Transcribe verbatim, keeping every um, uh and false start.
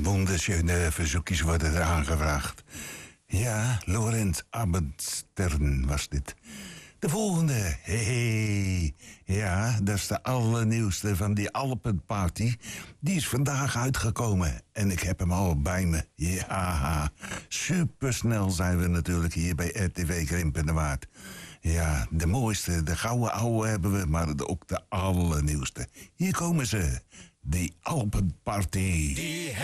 Ja, wunderschöne verzoekjes worden er aangevraagd. Ja, Laurent Abendstern was dit. De volgende. Hey, hey. Ja, dat is de allernieuwste van die Alpenparty. Die is vandaag uitgekomen. En ik heb hem al bij me. Ja, supersnel zijn we natuurlijk hier bij R T V Krimpen de Waard. Ja, de mooiste, de gouden ouwe hebben we, maar ook de allernieuwste. Hier komen ze. Die Alpenparty. Die